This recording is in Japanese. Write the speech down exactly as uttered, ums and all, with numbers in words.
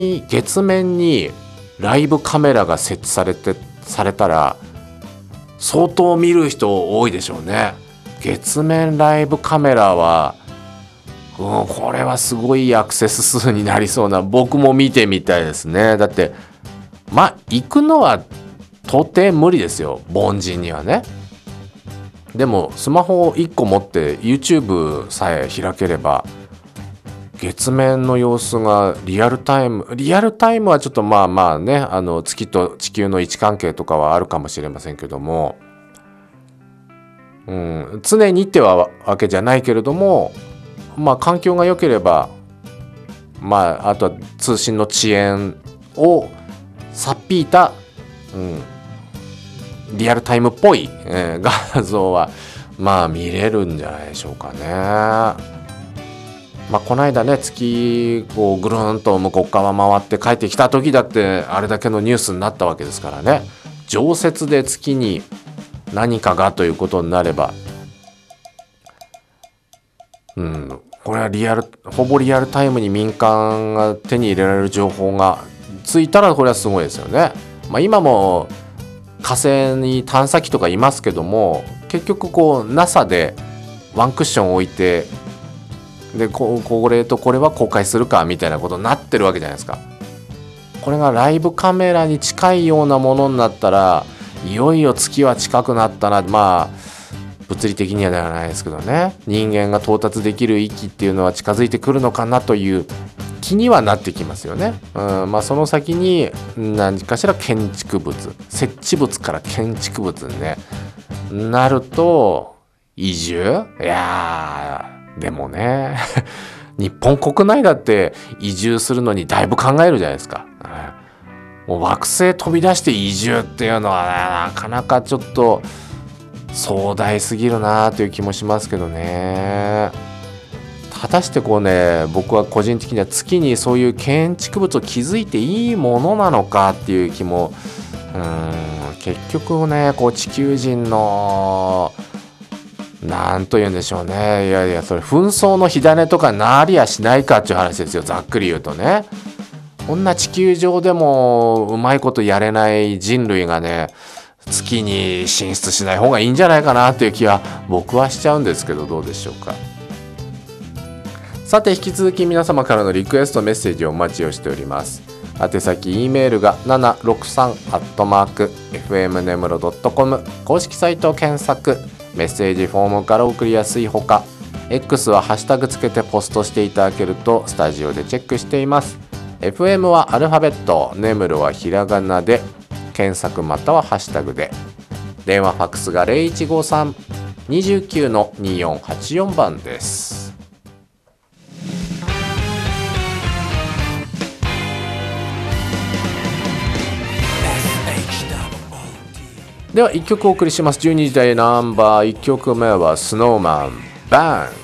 月面にライブカメラが設置されてされたら相当見る人多いでしょうね。月面ライブカメラは、うん、これはすごいアクセス数になりそうな。僕も見てみたいですね。だってまあ行くのは到底無理ですよ、凡人にはね。でもスマホをいっこ持って YouTube さえ開ければ月面の様子がリアルタイムリアルタイムはちょっとまあまあね、あの月と地球の位置関係とかはあるかもしれませんけども、うん、常にってはわけじゃないけれども、まあ環境が良ければ、まああとは通信の遅延をさっぴいた、うん、リアルタイムっぽい、えー、画像はまあ見れるんじゃないでしょうかね。まあ、この間ね、月こうぐるんと向こう側回って帰ってきた時だってあれだけのニュースになったわけですからね。常設で月に何かがということになれば、うん、これはリアルほぼリアルタイムに民間が手に入れられる情報がついたらこれはすごいですよね。まあ、今も火星に探査機とかいますけども、結局こう ナサ でワンクッション置いて、で こ, これとこれは公開するかみたいなことになってるわけじゃないですか。これがライブカメラに近いようなものになったら、いよいよ月は近くなったな。まあ物理的にはではないですけどね、人間が到達できる域っていうのは近づいてくるのかなという気にはなってきますよね。うん、まあその先に何かしら建築物、設置物から建築物に、ね、なると移住、いやーでもね日本国内だって移住するのにだいぶ考えるじゃないですか。もう惑星飛び出して移住っていうのは、ね、なかなかちょっと壮大すぎるなという気もしますけどね。果たしてこうね、僕は個人的には月にそういう建築物を築いていいものなのかっていう気も、うーん結局ね、こう地球人のなんと言うんでしょうね。いやいや、それ紛争の火種とかなりやしないかっていう話ですよ、ざっくり言うとね。こんな地球上でもうまいことやれない人類がね、月に進出しない方がいいんじゃないかなっていう気は僕はしちゃうんですけど、どうでしょうか。さて引き続き皆様からのリクエストメッセージをお待ちをしております。宛先 E メールがななろくさんアットマークエフエムネムロドットコム、公式サイトを検索、メッセージフォームから送りやすいほか、 X はハッシュタグつけてポストしていただけるとスタジオでチェックしています。 エフエム はアルファベット、ネムロはひらがなで検索またはハッシュタグで。電話ファックスが ゼロいちごさん にきゅう によんはちよん 番です。ではいっきょくお送りします。じゅうにじ台ナンバーいっきょくめはスノーマンバン。